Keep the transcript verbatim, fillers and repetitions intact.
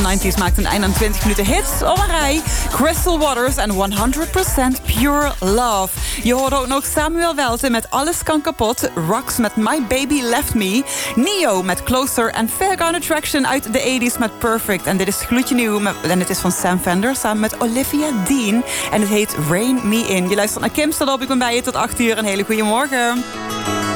negentig's maakt een einde aan twintig minuten hits op een rij. Crystal Waters en honderd procent Pure Love. Je hoorde ook nog Samuel Welten met Alles kan kapot. Rocks met My Baby Left Me. Neo met Closer en Fairground Attraction uit de tachtig's met Perfect. En dit is gloedje nieuw met, en het is van Sam Fender samen met Olivia Dean. En het heet Rain Me In. Je luistert naar Kim staat op, ik ben bij je tot acht uur. Een hele goede morgen.